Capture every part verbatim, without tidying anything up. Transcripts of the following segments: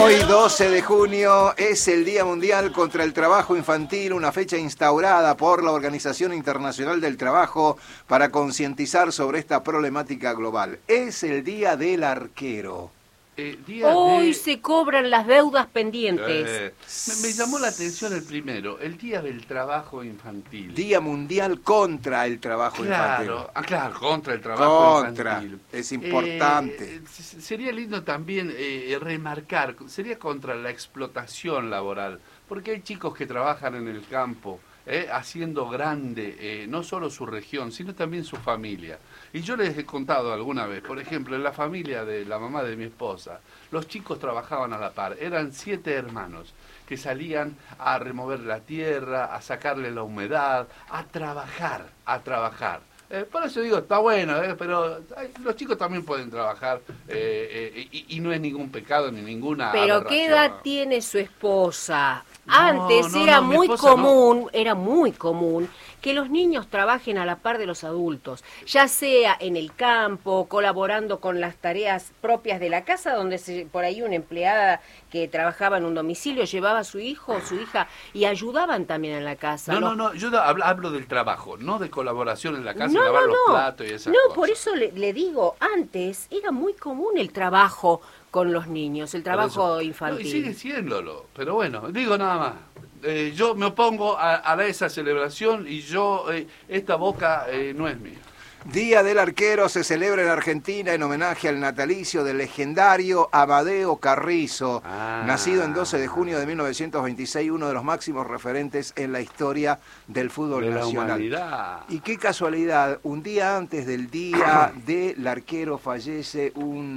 Hoy, doce de junio, es el Día Mundial contra el Trabajo Infantil, una fecha instaurada por la Organización Internacional del Trabajo para concientizar sobre esta problemática global. Es el Día del Arquero. Eh, día Hoy de... se cobran las deudas pendientes. Eh, me, me llamó la atención el primero, el Día del Trabajo Infantil. Día Mundial contra el Trabajo Claro, Infantil. ah, claro, contra el trabajo Contra, infantil. es importante. Eh, sería lindo también eh, remarcar, sería contra la explotación laboral, porque hay chicos que trabajan en el campo, eh, haciendo grande eh, no solo su región, sino también su familia. Y yo les he contado alguna vez, por ejemplo, en la familia de la mamá de mi esposa, los chicos trabajaban a la par, eran siete hermanos que salían a remover la tierra, a sacarle la humedad, a trabajar, a trabajar. Eh, por eso digo, está bueno, eh, pero ay, los chicos también pueden trabajar eh, eh, y, y no es ningún pecado ni ninguna Pero aberración. ¿qué edad tiene su esposa? No, Antes no, era no, mi muy esposa común, era muy común que los niños trabajen a la par de los adultos, ya sea en el campo, colaborando con las tareas propias de la casa, donde se, por ahí una empleada que trabajaba en un domicilio llevaba a su hijo o su hija y ayudaban también en la casa. No, Los- no, no, yo da- hablo, hablo del trabajo, no de colaboración en la casa No, y lavar no, los no. platos y esas No, cosas. por eso le, le digo, antes era muy común el trabajo con los niños, el Por trabajo eso. infantil. No, y sigue siéndolo, pero bueno, digo nada más. Eh, yo me opongo a, a esa celebración y yo, eh, esta boca eh, no es mía. Día del Arquero se celebra en Argentina en homenaje al natalicio del legendario Amadeo Carrizo, Ah. nacido en doce de junio de mil novecientos veintiséis, uno de los máximos referentes en la historia del fútbol De la nacional. humanidad. Y qué casualidad, un día antes del Día del Arquero fallece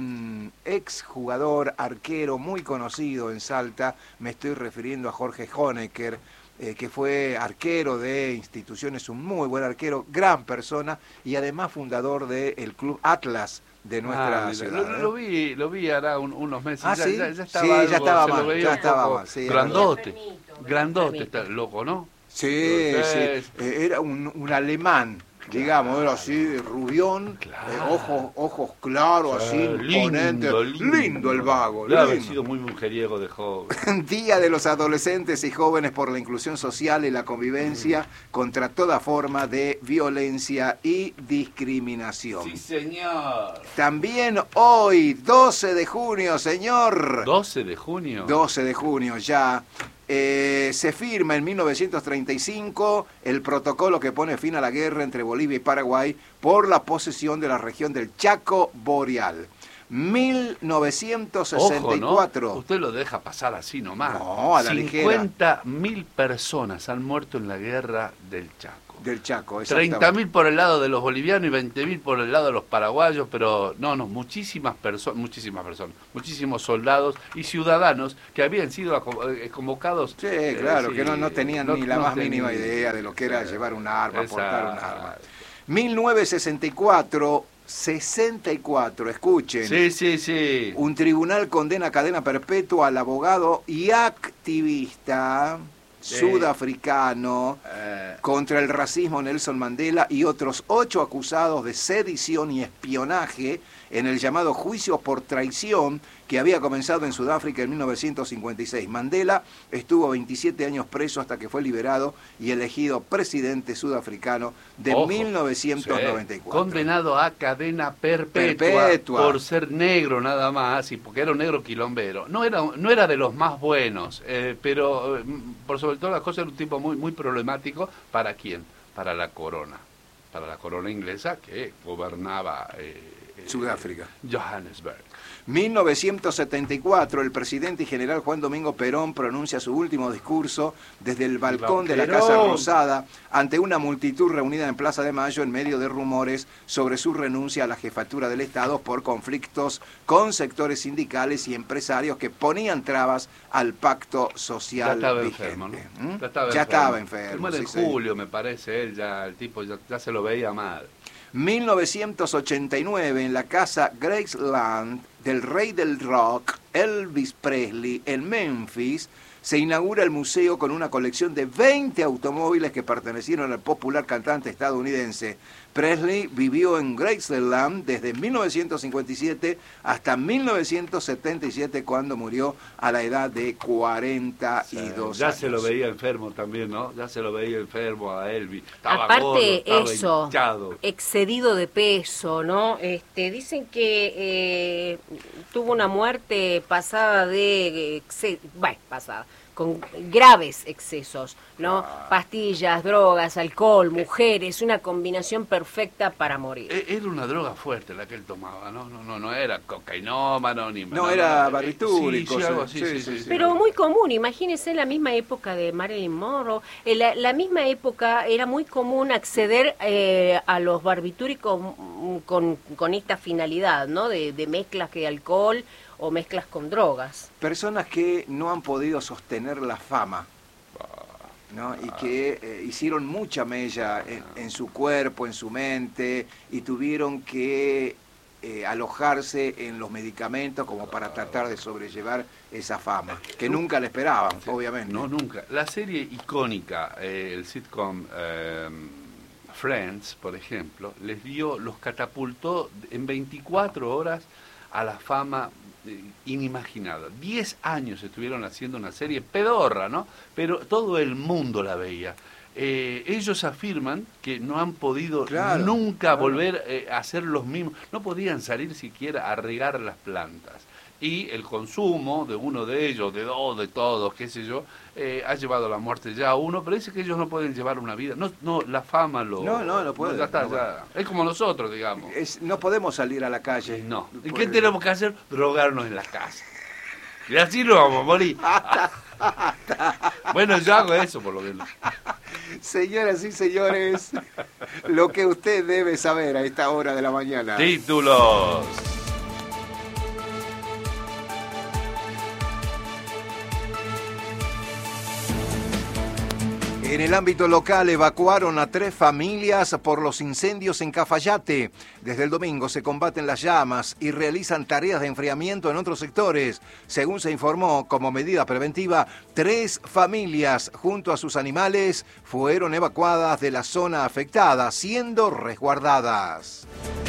un exjugador arquero muy conocido en Salta, me estoy refiriendo a Jorge Honecker, eh, que fue arquero de instituciones, un muy buen arquero, gran persona y además fundador del Club Atlas de nuestra Ah, mira, ciudad. lo, ¿eh? lo vi, lo vi hará un- unos meses. Ah, ya, ¿sí? ya, ya estaba, Sí, ya algo, estaba se lo mal, veía ya un estaba poco mal, sí, es grandote, verdad. grandote, Enfermito. está loco, ¿no? Sí, sí, Entonces, eh, era un, un alemán, digamos, era así, rubión, Claro. eh, ojos, ojos claros, así, Eh, imponente, lindo, el vago. Debe haber lindo. sido muy mujeriego de joven. Día de los adolescentes y jóvenes por la inclusión social y la convivencia contra toda forma de violencia y discriminación. Sí, señor. También hoy, doce de junio, señor. doce de junio. doce de junio ya. Eh, se firma en mil novecientos treinta y cinco el protocolo que pone fin a la guerra entre Bolivia y Paraguay por la posesión de la región del Chaco Boreal. mil novecientos sesenta y cuatro. Ojo, ¿no? Usted lo deja pasar así nomás. No, a la ligera. cincuenta mil personas han muerto en la guerra del Chaco. Del Chaco, treinta exactamente. mil por el lado de los bolivianos y veinte mil por el lado de los paraguayos, pero no, no, muchísimas personas, muchísimas personas, muchísimos soldados y ciudadanos que habían sido aco- eh, convocados. Sí, eh, claro, sí, que no, no tenían no- ni la no más tenían- mínima idea de lo que era Sí, llevar un arma, portar un exacto. arma. mil novecientos sesenta y cuatro, sesenta y cuatro, escuchen. Sí, sí, sí. Un tribunal condena a cadena perpetua al abogado y activista Sí. sudafricano Eh, contra el racismo Nelson Mandela y otros ocho acusados de sedición y espionaje en el llamado juicio por traición que había comenzado en Sudáfrica en mil novecientos cincuenta y seis. Mandela estuvo veintisiete años preso hasta que fue liberado y elegido presidente sudafricano de ojo, mil novecientos noventa y sí, cuatro. condenado a cadena perpetua, Perpetua. por ser negro nada más y porque era un negro quilombero. No era, no era de los más buenos, eh, pero eh, por sobre todas las cosas era un tipo muy, muy problemático. ¿Para quién? Para la corona. Para la corona inglesa que gobernaba eh, eh, Sudáfrica. Johannesburg. mil novecientos setenta y cuatro, el presidente y general Juan Domingo Perón pronuncia su último discurso desde el balcón de la Perón. Casa Rosada ante una multitud reunida en Plaza de Mayo en medio de rumores sobre su renuncia a la jefatura del Estado por conflictos con sectores sindicales y empresarios que ponían trabas al pacto social Ya estaba vigente. enfermo, ¿no? ¿Mm? Ya estaba Ya enfermo. estaba Se enfermo. muere sí, en señor. julio, me parece, él ya, el tipo ya, ya se lo veía mal. mil novecientos ochenta y nueve, en la casa Graceland del rey del rock, Elvis Presley en Memphis, se inaugura el museo con una colección de veinte automóviles que pertenecieron al popular cantante estadounidense. Presley vivió en Graceland desde mil novecientos cincuenta y siete hasta mil novecientos setenta y siete, cuando murió a la edad de cuarenta y dos ya años. se lo veía enfermo también, ¿no? Ya se lo veía enfermo a Elvis. Estaba Aparte, gordo, estaba eso, hinchado. excedido de peso, ¿no? Este, dicen que eh, tuvo una muerte pasada de... exce- bueno, pasada, con graves excesos, ¿no? Ah. Pastillas, drogas, alcohol, mujeres, una combinación perfecta para morir. E- Era una droga fuerte la que él tomaba, ¿no? No, no, no era cocainómano ni... No, era eh, barbitúrico, Sí, sí, algo sí, así, sí, sí, sí, sí. sí. Pero muy común, imagínense en la misma época de Marilyn Monroe, en la, la misma época era muy común acceder eh, a los barbitúricos mm, con, con esta finalidad, ¿no? De, de mezclas de alcohol o mezclas con drogas. Personas que no han podido sostener la fama, ¿no? Y que eh, hicieron mucha mella en, en su cuerpo, en su mente, y tuvieron que eh, alojarse en los medicamentos como para tratar de sobrellevar esa fama, que nunca la esperaban, obviamente. No, nunca. La serie icónica, eh, el sitcom eh, Friends, por ejemplo, les dio, los catapultó en veinticuatro horas a la fama eh, inimaginada. Diez años estuvieron haciendo una serie pedorra, ¿no? Pero todo el mundo la veía. Eh, ellos afirman que no han podido Claro, nunca claro. volver eh, a hacer los mismos, no podían salir siquiera a regar las plantas. Y el consumo de uno de ellos, de dos, de todos, qué sé yo, eh, ha llevado a la muerte ya a uno, pero dice que ellos no pueden llevar una vida. No, no, la fama lo... No, no, no puede, ya está, no ya. Es como nosotros, digamos. Es- no podemos salir a la calle. No. ¿Y Por- qué tenemos que hacer? Drogarnos en la casa. Y así no vamos a morir. Bueno, yo hago eso por lo menos. Señoras y señores, lo que usted debe saber a esta hora de la mañana. Títulos. En el ámbito local evacuaron a tres familias por los incendios en Cafayate. Desde el domingo se combaten las llamas y realizan tareas de enfriamiento en otros sectores. Según se informó, como medida preventiva, tres familias junto a sus animales fueron evacuadas de la zona afectada, siendo resguardadas.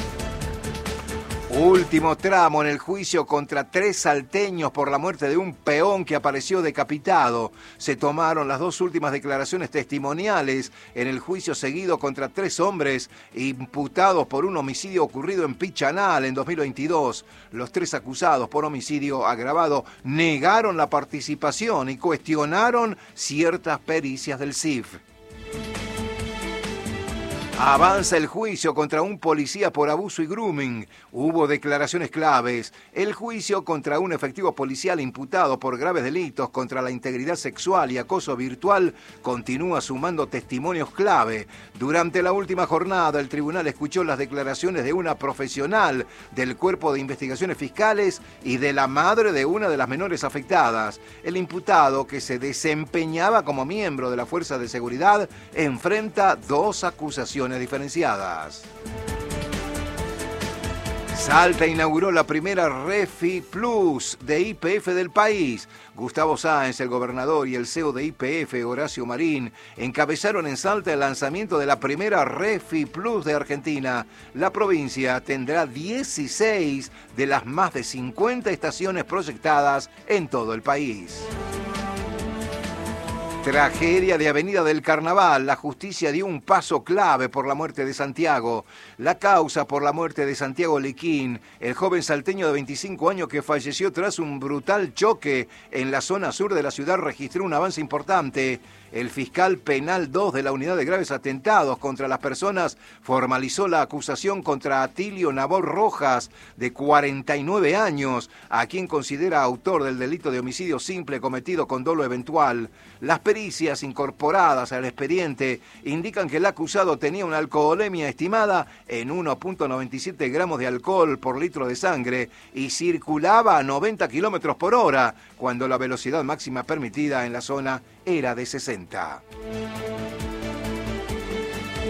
Último tramo en el juicio contra tres salteños por la muerte de un peón que apareció decapitado. Se tomaron las dos últimas declaraciones testimoniales en el juicio seguido contra tres hombres imputados por un homicidio ocurrido en Pichanal en dos mil veintidós. Los tres acusados por homicidio agravado negaron la participación y cuestionaron ciertas pericias del C I F. Avanza el juicio contra un policía por abuso y grooming. Hubo declaraciones claves. El juicio contra un efectivo policial imputado por graves delitos contra la integridad sexual y acoso virtual continúa sumando testimonios clave. Durante la última jornada, el tribunal escuchó las declaraciones de una profesional del Cuerpo de Investigaciones Fiscales y de la madre de una de las menores afectadas. El imputado, que se desempeñaba como miembro de la Fuerza de Seguridad, enfrenta dos acusaciones diferenciadas. Salta inauguró la primera Refi Plus de Y P F del país. Gustavo Sáenz, el gobernador, y el C E O de Y P F, Horacio Marín, encabezaron en Salta el lanzamiento de la primera Refi Plus de Argentina. La provincia tendrá dieciséis de las más de cincuenta estaciones proyectadas en todo el país. Tragedia de Avenida del Carnaval. La justicia dio un paso clave por la muerte de Santiago. La causa por la muerte de Santiago Lequín, el joven salteño de veinticinco años que falleció tras un brutal choque en la zona sur de la ciudad, registró un avance importante. El fiscal penal dos de la Unidad de Graves Atentados contra las Personas formalizó la acusación contra Atilio Nabor Rojas, de cuarenta y nueve años, a quien considera autor del delito de homicidio simple cometido con dolo eventual. Las pericias incorporadas al expediente indican que el acusado tenía una alcoholemia estimada en uno punto noventa y siete gramos de alcohol por litro de sangre y circulaba a noventa kilómetros por hora, cuando la velocidad máxima permitida en la zona era de sesenta.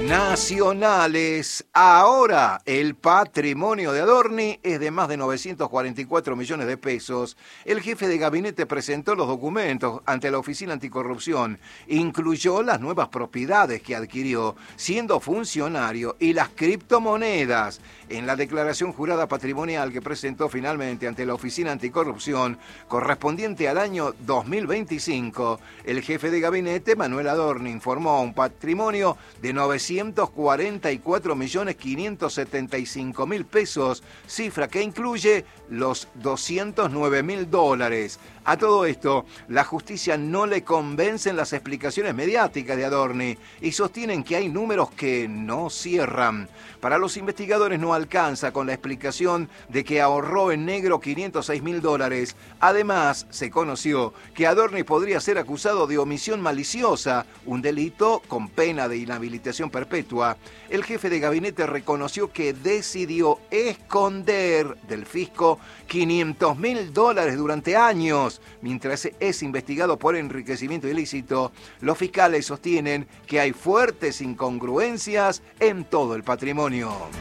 Nacionales. Ahora el patrimonio de Adorni es de más de novecientos cuarenta y cuatro millones de pesos. El jefe de gabinete presentó los documentos ante la Oficina Anticorrupción. Incluyó las nuevas propiedades que adquirió siendo funcionario y las criptomonedas. En la declaración jurada patrimonial que presentó finalmente ante la Oficina Anticorrupción, correspondiente al año dos mil veinticinco, el jefe de gabinete, Manuel Adorni, informó un patrimonio de novecientos cuarenta y cuatro millones quinientos setenta y cinco mil pesos, cifra que incluye los doscientos nueve mil dólares. A todo esto, la justicia no le convencen las explicaciones mediáticas de Adorni y sostienen que hay números que no cierran. Para los investigadores no alcanza con la explicación de que ahorró en negro quinientos seis mil dólares. Además, se conoció que Adorni podría ser acusado de omisión maliciosa, un delito con pena de inhabilitación perpetua. El jefe de gabinete reconoció que decidió esconder del fisco quinientos mil dólares durante años. Mientras es investigado por enriquecimiento ilícito, los fiscales sostienen que hay fuertes incongruencias en todo el patrimonio.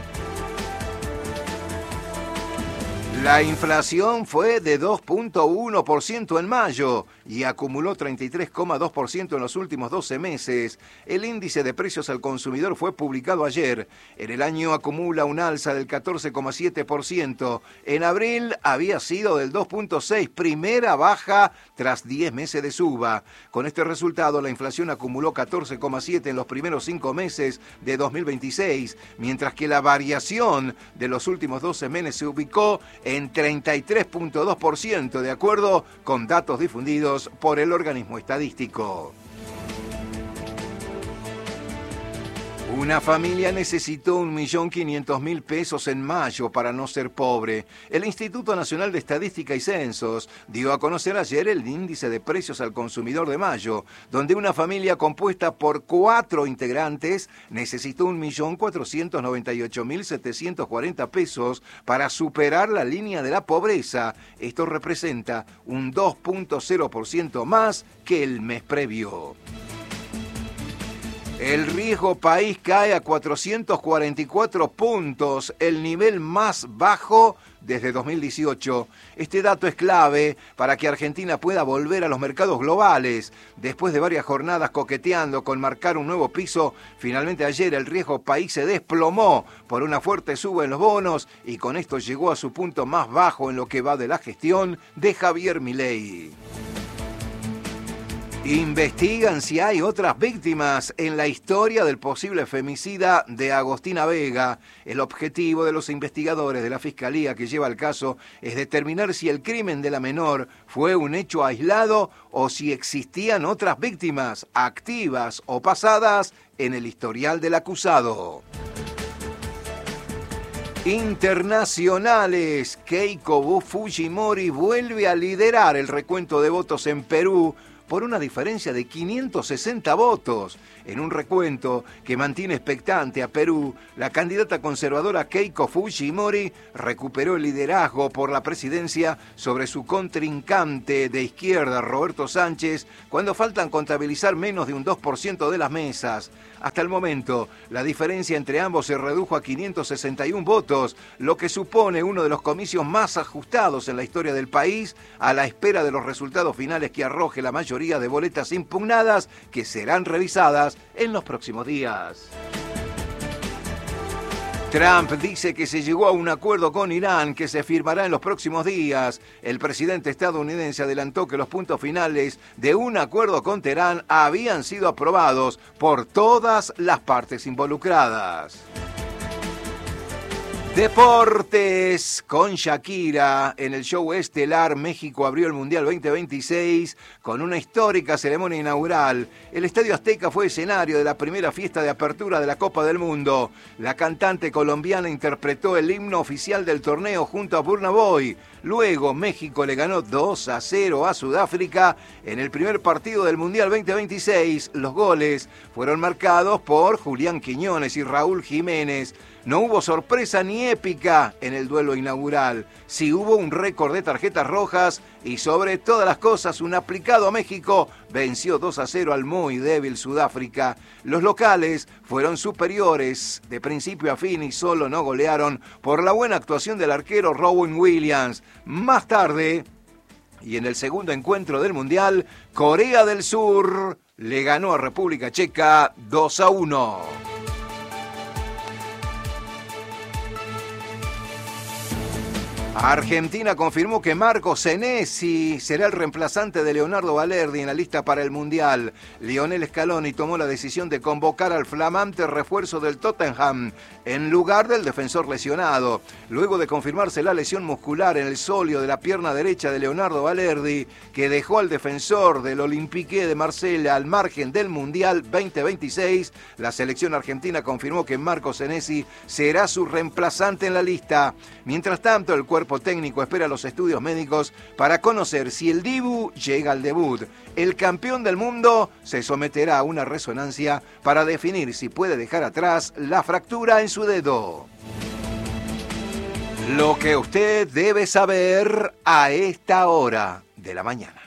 La inflación fue de dos punto uno por ciento en mayo y acumuló treinta y tres coma dos por ciento en los últimos doce meses. El índice de precios al consumidor fue publicado ayer. En el año acumula un alza del catorce coma siete por ciento. En abril había sido del dos punto seis por ciento, primera baja tras diez meses de suba. Con este resultado, la inflación acumuló catorce coma siete por ciento en los primeros cinco meses de dos mil veintiséis, mientras que la variación de los últimos doce meses se ubicó en en treinta y tres punto dos por ciento, de acuerdo con datos difundidos por el organismo estadístico. Una familia necesitó un millón quinientos mil pesos en mayo para no ser pobre. El Instituto Nacional de Estadística y Censos dio a conocer ayer el índice de precios al consumidor de mayo, donde una familia compuesta por cuatro integrantes necesitó un millón cuatrocientos noventa y ocho mil setecientos cuarenta pesos para superar la línea de la pobreza. Esto representa un dos punto cero por ciento más que el mes previo. El riesgo país cae a cuatrocientos cuarenta y cuatro puntos, el nivel más bajo desde dos mil dieciocho. Este dato es clave para que Argentina pueda volver a los mercados globales. Después de varias jornadas coqueteando con marcar un nuevo piso, finalmente ayer el riesgo país se desplomó por una fuerte suba en los bonos y con esto llegó a su punto más bajo en lo que va de la gestión de Javier Milei. Investigan si hay otras víctimas en la historia del posible femicida de Agostina Vega. El objetivo de los investigadores de la Fiscalía que lleva el caso es determinar si el crimen de la menor fue un hecho aislado o si existían otras víctimas activas o pasadas en el historial del acusado. Internacionales, Keiko Fujimori vuelve a liderar el recuento de votos en Perú por una diferencia de quinientos sesenta votos. En un recuento que mantiene expectante a Perú, la candidata conservadora Keiko Fujimori recuperó el liderazgo por la presidencia sobre su contrincante de izquierda, Roberto Sánchez, cuando faltan contabilizar menos de un dos por ciento de las mesas. Hasta el momento, la diferencia entre ambos se redujo a quinientos sesenta y uno votos, lo que supone uno de los comicios más ajustados en la historia del país, a la espera de los resultados finales que arroje la mayoría de boletas impugnadas, que serán revisadas en los próximos días. Trump dice que se llegó a un acuerdo con Irán que se firmará en los próximos días. El presidente estadounidense adelantó que los puntos finales de un acuerdo con Teherán habían sido aprobados por todas las partes involucradas. Deportes con Shakira. En el show estelar, México abrió el Mundial veinte veintiséis con una histórica ceremonia inaugural. El Estadio Azteca fue escenario de la primera fiesta de apertura de la Copa del Mundo. La cantante colombiana interpretó el himno oficial del torneo junto a Burna Boy. Luego, México le ganó dos a cero a Sudáfrica en el primer partido del Mundial veinte veintiséis. Los goles fueron marcados por Julián Quiñones y Raúl Jiménez. No hubo sorpresa ni épica en el duelo inaugural. Sí hubo un récord de tarjetas rojas y sobre todas las cosas un aplicado a México venció dos a cero al muy débil Sudáfrica. Los locales fueron superiores de principio a fin y solo no golearon por la buena actuación del arquero Rowan Williams. Más tarde, y en el segundo encuentro del Mundial, Corea del Sur le ganó a República Checa dos a uno. Argentina confirmó que Marco Senesi será el reemplazante de Leonardo Balerdi en la lista para el Mundial. Lionel Scaloni tomó la decisión de convocar al flamante refuerzo del Tottenham en lugar del defensor lesionado. Luego de confirmarse la lesión muscular en el sóleo de la pierna derecha de Leonardo Balerdi, que dejó al defensor del Olympique de Marsella al margen del Mundial veinte veintiséis, la selección argentina confirmó que Marco Senesi será su reemplazante en la lista. Mientras tanto, el cuerpo técnico espera los estudios médicos para conocer si el Dibu llega al debut. El campeón del mundo se someterá a una resonancia para definir si puede dejar atrás la fractura en su dedo. Lo que usted debe saber a esta hora de la mañana.